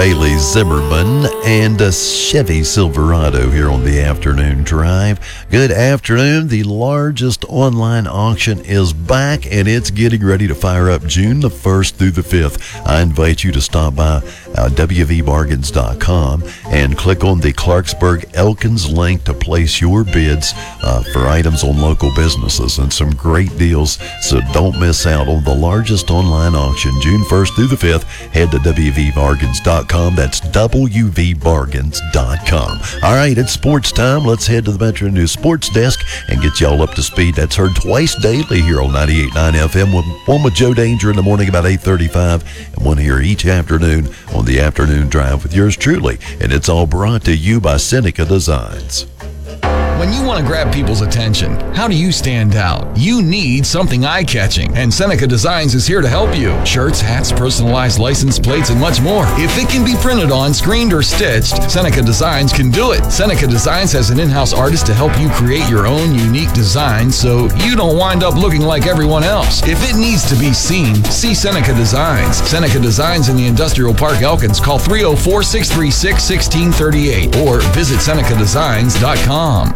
Bailey Zimmerman and a Chevy Silverado here on the Afternoon Drive. Good afternoon. The largest online auction is back, and it's getting ready to fire up June the 1st through the 5th. I invite you to stop by wvbargains.com and click on the Clarksburg Elkins link to place your bids for items on local businesses and some great deals. So don't miss out on the largest online auction June 1st through the 5th. Head to wvbargains.com. That's wvbargains.com. All right, it's sports time. Let's head to the Metro News Sports Desk and get y'all up to speed. That's heard twice daily here on 98.9 FM. One with Joe Danger in the morning about 8:35, and one here each afternoon on the Afternoon Drive with yours truly. And it's all brought to you by Seneca Designs. When you want to grab people's attention, how do you stand out? You need something eye-catching, and Seneca Designs is here to help you. Shirts, hats, personalized license plates, and much more. If it can be printed on, screened, or stitched, Seneca Designs can do it. Seneca Designs has an in-house artist to help you create your own unique design so you don't wind up looking like everyone else. If it needs to be seen, see Seneca Designs. Seneca Designs in the Industrial Park, Elkins. Call 304-636-1638 or visit senecadesigns.com.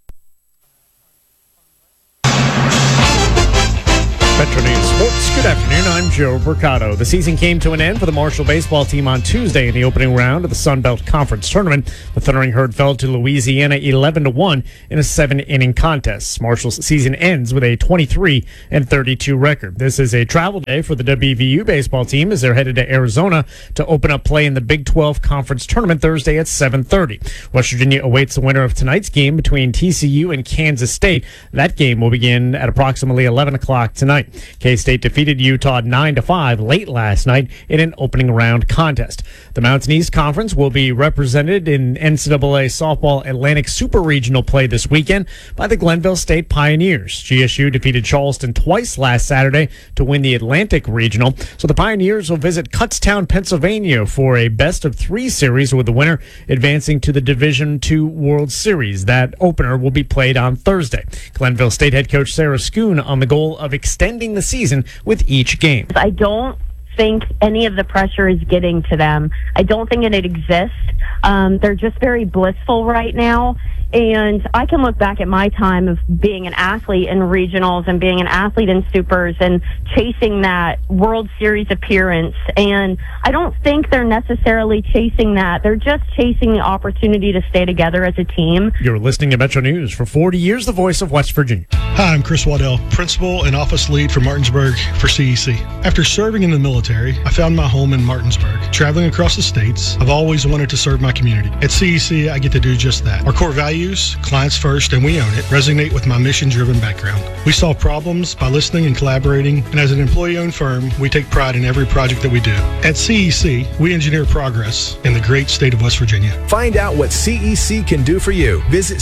Metro News Sports. Good afternoon. I'm Joe Mercado. The season came to an end for the Marshall baseball team on Tuesday in the opening round of the Sun Belt Conference Tournament. The Thundering Herd fell to Louisiana 11-1 in a 7-inning contest. Marshall's season ends with a 23-32 record. This is a travel day for the WVU baseball team as they're headed to Arizona to open up play in the Big 12 Conference Tournament Thursday at 7:30. West Virginia awaits the winner of tonight's game between TCU and Kansas State. That game will begin at approximately 11 o'clock tonight. K-State defeated Utah 9-5 late last night in an opening round contest. The Mountain East Conference will be represented in NCAA softball Atlantic Super Regional play this weekend by the Glenville State Pioneers. GSU defeated Charleston twice last Saturday to win the Atlantic Regional. So the Pioneers will visit Kutztown, Pennsylvania for a best-of-3 series with the winner advancing to the Division II World Series. That opener will be played on Thursday. Glenville State head coach Sarah Schoon on the goal of extending the season with each game. I don't think any of the pressure is getting to them. I don't think it exists. They're just very blissful right now. And I can look back at my time of being an athlete in regionals and being an athlete in supers and chasing that World Series appearance. And I don't think they're necessarily chasing that. They're just chasing the opportunity to stay together as a team. You're listening to Metro News. For 40 years, the voice of West Virginia. Hi, I'm Chris Waddell, Principal and Office Lead for Martinsburg for CEC. After serving in the military, I found my home in Martinsburg. Traveling across the states, I've always wanted to serve my community. At CEC, I get to do just that. Our core values, clients first and we own it, resonate with my mission-driven background. We solve problems by listening and collaborating, and as an employee-owned firm, we take pride in every project that we do. At CEC, we engineer progress in the great state of West Virginia. Find out what CEC can do for you. Visit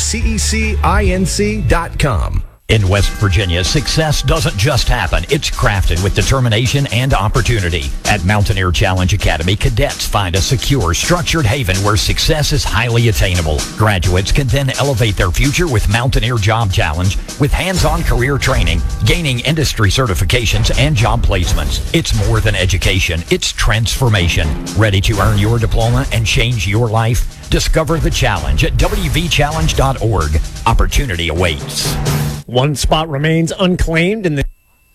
cecinc.com. In West Virginia, success doesn't just happen. It's crafted with determination and opportunity. At Mountaineer Challenge Academy, cadets find a secure, structured haven where success is highly attainable. Graduates can then elevate their future with Mountaineer Job Challenge with hands-on career training, gaining industry certifications, and job placements. It's more than education. It's transformation. Ready to earn your diploma and change your life? Discover the challenge at wvchallenge.org. Opportunity awaits. One spot remains unclaimed in the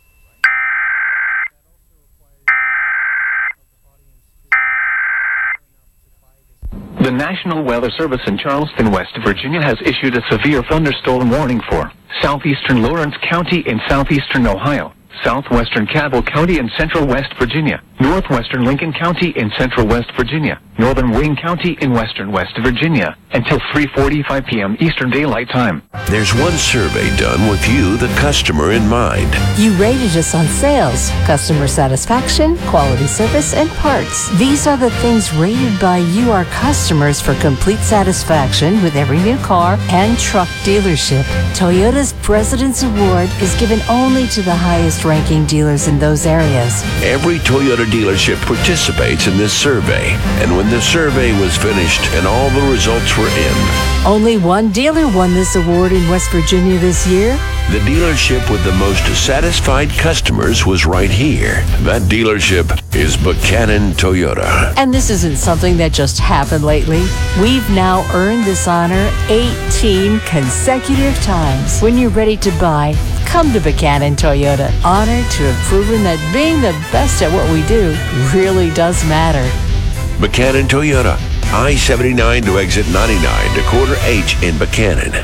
The National Weather Service in Charleston, West Virginia has issued a severe thunderstorm warning for southeastern Lawrence County in southeastern Ohio, southwestern Cabell County in central West Virginia, northwestern Lincoln County in central West Virginia, northern Wayne County in western West Virginia, until 3:45 p.m. Eastern Daylight Time. There's one survey done with you, the customer, in mind. You rated us on sales, customer satisfaction, quality service, and parts. These are the things rated by you, our customers, for complete satisfaction with every new car and truck dealership. Toyota's President's Award is given only to the highest ranking dealers in those areas. Every Toyota dealership participates in this survey. And when the survey was finished and all the results were in, Only one dealer won this award in West Virginia this year. the dealership with the most satisfied customers was right here. That dealership is Buchanan Toyota. And this isn't something that just happened lately. We've now earned this honor 18 consecutive times. When you're ready to buy, come to Buchanan Toyota. Honored to have proven that being the best at what we do really does matter. Buchanan Toyota, I-79 to exit 99 to quarter H in Buchanan.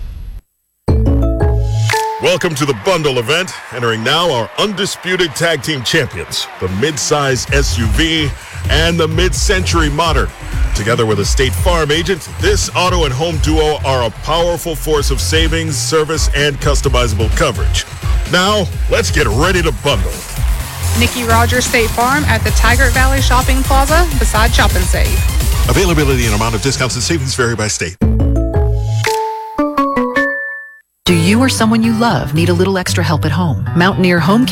Welcome to the Bundle event. Entering now are undisputed tag team champions, the mid-size SUV and the mid-century modern. Together with a State Farm agent, this auto and home duo are a powerful force of savings, service, and customizable coverage. Now, let's get ready to bundle. Nikki Rogers State Farm at the Taggart Valley Shopping Plaza beside Shop and Save. Availability and amount of discounts and savings vary by state. Do you or someone you love need a little extra help at home? Mountaineer Home